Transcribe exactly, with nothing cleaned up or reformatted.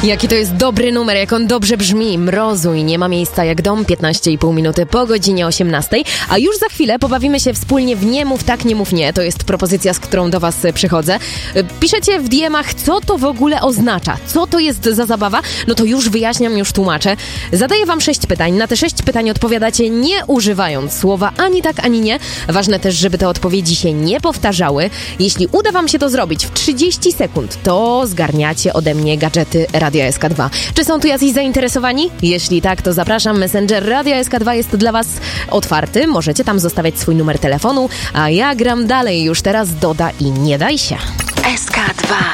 Jaki to jest dobry numer, jak on dobrze brzmi. Mrozu i nie ma miejsca jak dom. piętnaście i pół minuty po godzinie osiemnastej. A już za chwilę pobawimy się wspólnie w Nie mów tak, nie mów nie. To jest propozycja, z którą do was przychodzę. Piszecie w D M-ach, co to w ogóle oznacza. Co to jest za zabawa? No to już wyjaśniam, już tłumaczę. Zadaję wam sześć pytań. Na te sześć pytań odpowiadacie nie używając słowa ani tak, ani nie. Ważne też, żeby te odpowiedzi się nie powtarzały. Jeśli uda wam się to zrobić w trzydzieści sekund, to zgarniacie ode mnie gadżety Radia S K dwa. Czy są tu jacyś zainteresowani? Jeśli tak, to zapraszam. Messenger Radia S K dwa jest dla was otwarty. Możecie tam zostawiać swój numer telefonu, a ja gram dalej. Już teraz doda i nie daj się. S K dwa.